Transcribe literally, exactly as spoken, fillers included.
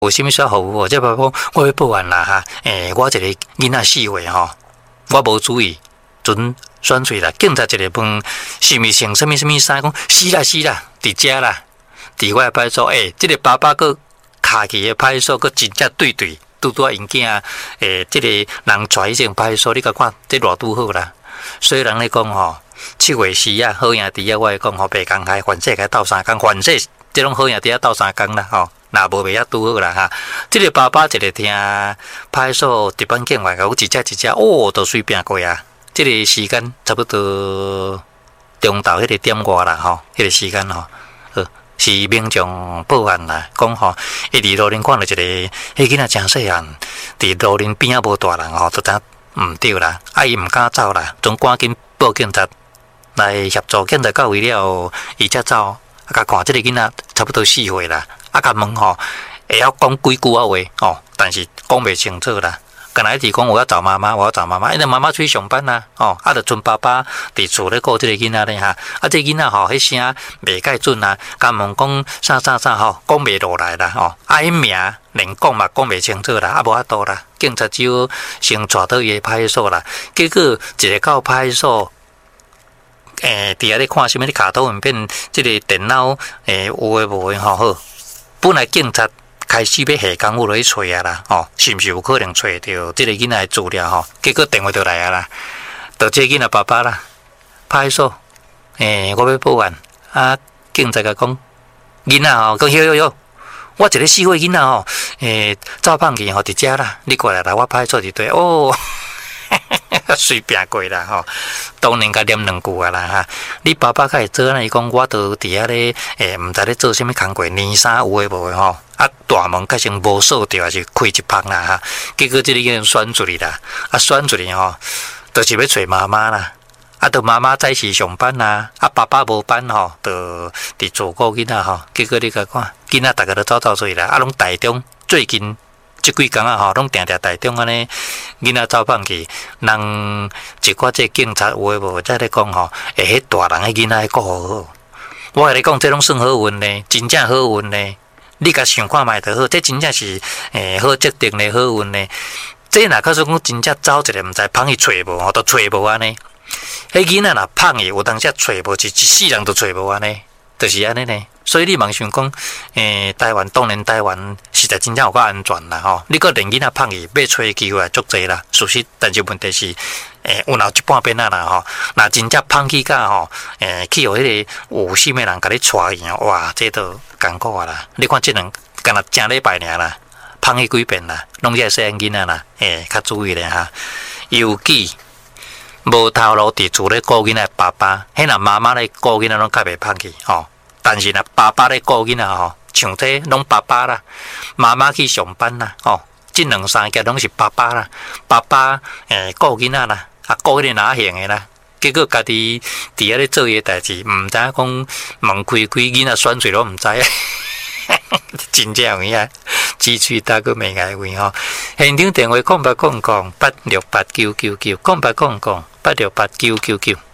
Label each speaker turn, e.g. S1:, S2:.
S1: 有啥物需要服务？即爸爸讲，我要报案啦哈！诶、欸，我一个囡仔四岁吼，我无注意，准选喙啦，警察一个问，是毋是穿什物什物衫？讲是啦是啦，伫遮啦，伫我派出所。诶、欸，即、這个爸爸个卡去个派出所，个真正对对，拄拄啊因囝诶，即、這个人带去前派出所，你甲看，这偌拄好啦。所以人咧讲吼，七月时啊，好兄弟啊，我会讲吼，白工开，凡世界斗三工，凡世即种好兄弟啊斗三工啦吼。那无袂遐拄好啦哈！即、這个爸爸一个听派出所值班警员甲我一只一只哦，都随便过啊！即、這个时间差不多中昼迄个点外啦吼，迄、那个时间吼，呃，是民众报案啦，讲吼，伊伫路边看到一个，迄囡仔真细汉，伫路边边仔无大人吼，就知毋对啦，啊伊毋敢走啦，总赶紧报警察来协助，警察到位了后，伊才走，啊，甲看即个囡仔差不多四岁啦。啊，甲问吼，会晓讲几句啊话哦，但是讲袂清楚啦。刚才一直讲我要找妈妈，我要找妈妈，因为妈妈出去上班啦，哦，啊，就剩爸爸伫厝咧顾即个囡仔咧哈。啊，这囡仔吼，迄声袂介准啊，甲问讲啥啥啥吼，讲袂落来啦，哦，啊，迄名连讲嘛讲袂清楚啦，啊，无法度啦，警察只有先带到伊个派出所啦。结果一个到派出所。诶，伫遐咧看啥物咧卡通影片，即个电脑诶有诶无诶吼好。本来警察开始要下工夫落去找啊啦，吼、哦，是毋是有可能找到即个囡仔资料吼？结果电话就来啊啦，就即个囡仔爸爸啦，派出所，诶、欸，我要报案，啊，警察甲讲，囡仔吼，讲哟哟哟，我一个四岁囡仔吼，诶、欸，走放去吼伫遮啦，你过来啦，我派出所伫对，哦。随便过啦吼，当然甲念两句啊啦哈。你爸爸较会做呢？伊讲我都伫遐咧，诶，毋知咧做啥物工课，年衫有诶无诶吼。啊，大门确实无锁着，还是开一旁啦哈。结果即个已经选出去啦，啊，选出去吼，就是要找妈妈啦。啊，着妈妈早时上班啦，啊，爸爸无班吼，着伫做顾囡仔吼。结果你甲看，囡仔逐个都走走出去啦，啊，拢台中最近。即几工啊吼，拢定定台中安尼，囡仔走放去，人一寡即警察有诶无，才咧讲吼，诶，迄大人诶囡仔顾好，我甲你讲，即拢算好运呢，真正好运呢。你甲想看觅就好，这真正是诶好决定诶好运呢。这若假说讲真正走一个毋知芳去找无吼，都找无安尼。迄囡仔若芳去，有当时找无，一一世人都找无安尼，就是安尼呢。所以你茫想讲，诶、欸，台湾当然台湾实在真正有够安全啦吼。你个连囡仔芳去，要找的机会也足济啦，属实。但是问题是，诶、欸，有闹一半边啊啦吼。若真正芳去甲吼，诶、欸，去互迄个有心的人甲你带去，哇，这都艰苦啊啦。你看即两，干若正礼拜尔啦，芳去几遍啦，拢只细囡仔啦，诶、欸，较注意咧哈。尤其无头路伫厝咧顾囡仔爸爸，迄若妈妈咧顾囡仔拢较袂芳去吼。但是呢，爸爸咧顾囡仔吼，像这拢爸爸啦，妈妈去上班啦，吼，这两三件拢是爸爸啦，爸爸诶顾囡仔啦，啊顾迄个哪行的啦，结果家己伫遐咧做伊诶代志，毋知影讲门开开囡仔选嘴拢毋知，真正有影，支喙大个袂爱位吼。现场电话空八空空八六八九九九，空八空空八六八九九九。